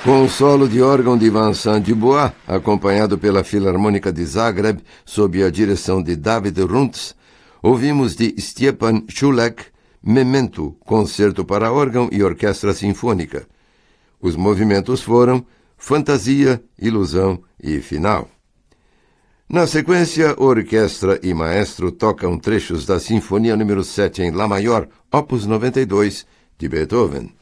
Com o solo de órgão de Vincent Dubois, acompanhado pela Filarmônica de Zagreb, sob a direção de David Runtz, ouvimos de Stjepan Šulek, Memento, concerto para órgão e orquestra sinfônica. Os movimentos foram Fantasia, Ilusão e Final. Na sequência, orquestra e maestro tocam trechos da Sinfonia número 7 em Lá maior, opus 92, de Beethoven.